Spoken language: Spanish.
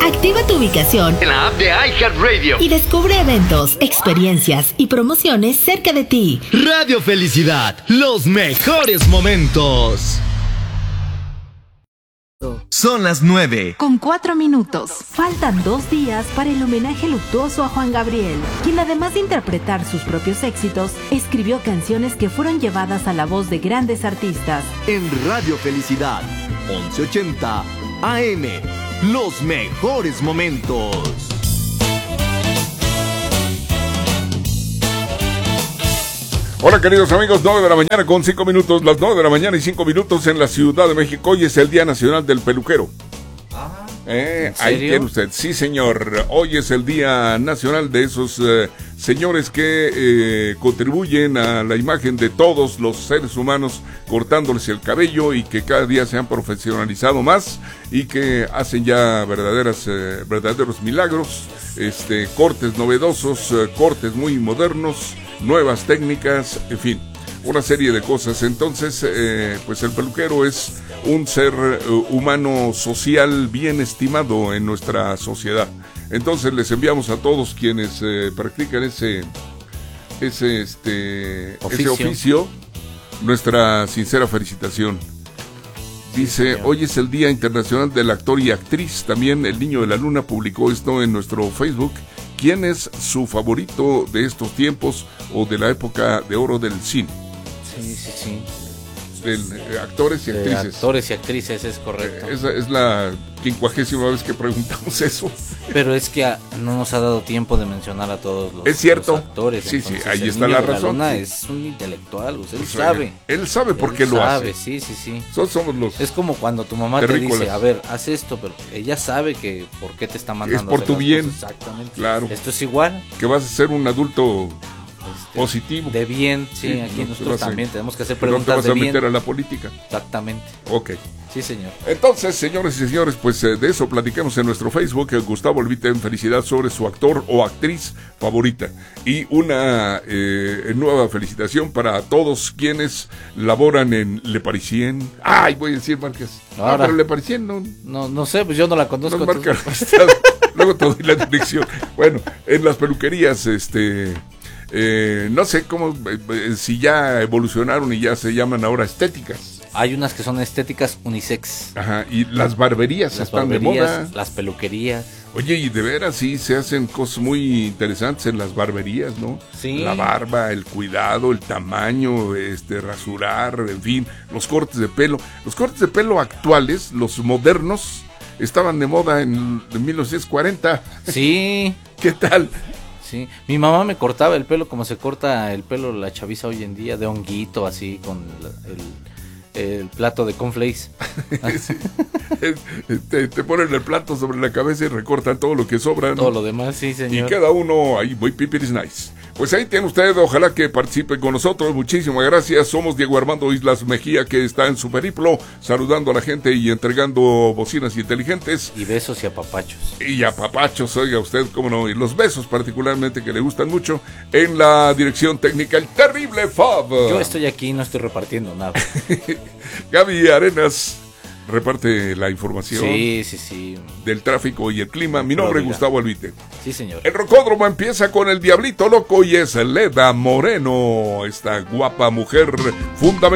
Activa tu ubicación en la app de iHeartRadio y descubre eventos, experiencias y promociones cerca de ti. Radio Felicidad, los mejores momentos. Son las 9:04. Faltan 2 días para el homenaje luctuoso a Juan Gabriel, quien además de interpretar sus propios éxitos, escribió canciones que fueron llevadas a la voz de grandes artistas. En Radio Felicidad, 1180 AM, los mejores momentos. Hola queridos amigos, 9 de la mañana con 5 minutos, las 9 de la mañana y 5 minutos en la Ciudad de México. Hoy es el Día Nacional del Peluquero. Ahí tiene usted, sí señor, hoy es el Día Nacional de esos señores que contribuyen a la imagen de todos los seres humanos, cortándoles el cabello y que cada día se han profesionalizado más y que hacen ya verdaderos milagros, cortes novedosos, cortes muy modernos, nuevas técnicas, en fin, una serie de cosas. Entonces, pues el peluquero es un ser humano social bien estimado en nuestra sociedad. Entonces les enviamos a todos quienes practican ese oficio nuestra sincera felicitación. Dice, hoy es el Día Internacional del Actor y Actriz. También el Niño de la Luna publicó esto en nuestro Facebook. ¿Quién es su favorito de estos tiempos o de la época de oro del cine? Sí. Actores y actrices. Actores y actrices, es correcto. Esa es la 50ª vez que preguntamos eso. Pero es que no nos ha dado tiempo de mencionar a todos los, es cierto. Los actores. Sí, ahí está la razón. La Luna es un intelectual, él sabe. Él sabe por qué lo hace. Sí. Somos los es como cuando tu mamá terrícolas. Te dice, a ver, haz esto, pero ella sabe que por qué te está mandando. Es por tu bien. Exactamente. Claro. Esto es igual. Que vas a ser un adulto positivo. De bien, sí, aquí nosotros también tenemos que hacer preguntas de bien. No te vas a meter a la política. Exactamente. Ok. Sí, señor. Entonces, señores y señores, pues de eso platiquemos en nuestro Facebook. Gustavo Olvite en felicidad sobre su actor o actriz favorita. Y una nueva felicitación para todos quienes laboran en Le Parisien. Ay, voy a decir marcas. Pero Le Parisien no sé, pues yo no la conozco. No marca, luego te doy la dirección. Bueno, en las peluquerías, no sé cómo, si ya evolucionaron y ya se llaman ahora estéticas. Hay unas que son estéticas unisex. Ajá, y las barberías están de moda. Las peluquerías. Oye, y de veras sí se hacen cosas muy interesantes en las barberías, ¿no? Sí. La barba, el cuidado, el tamaño, rasurar, en fin, los cortes de pelo. Los cortes de pelo actuales, los modernos, estaban de moda en 1940. Sí. ¿Qué tal? Sí, mi mamá me cortaba el pelo como se corta el pelo la chaviza hoy en día, de honguito, así, con el plato de cornflakes. Sí. Te ponen el plato sobre la cabeza y recortan todo lo que sobra, ¿no? Todo lo demás, sí, señor. Y cada uno ahí muy pipiris nice. Pues ahí tiene usted, ojalá que participe con nosotros. Muchísimas gracias. Somos Diego Armando Islas Mejía, que está en su periplo, saludando a la gente y entregando bocinas inteligentes. Y besos y apapachos. Y apapachos, oiga usted, cómo no. Y los besos particularmente, que le gustan mucho. En la dirección técnica, el terrible Fab. Yo estoy aquí, no estoy repartiendo nada. Gaby Arenas reparte la información. Sí. Del tráfico y el clima. Mi nombre es Gustavo Olvite. Sí, señor. El rocódromo empieza con el Diablito Loco y es Leda Moreno, esta guapa mujer fundamental.